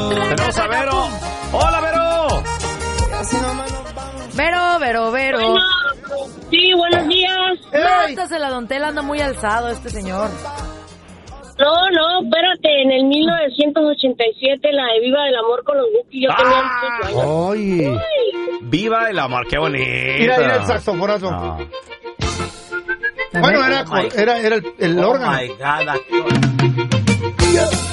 Tenemos a Vero. ¡Hola, Vero! Vero. Bueno, sí, buenos días. Mátasela, don Tela, anda muy alzado este señor. No, espérate, en el 1987, la de Viva el Amor con los Bukis, yo tenía 18 años. Oye. ¡Viva el amor! ¡Qué bonito! Mira el saxofonazo. No. Bueno, era el órgano. Oh my God,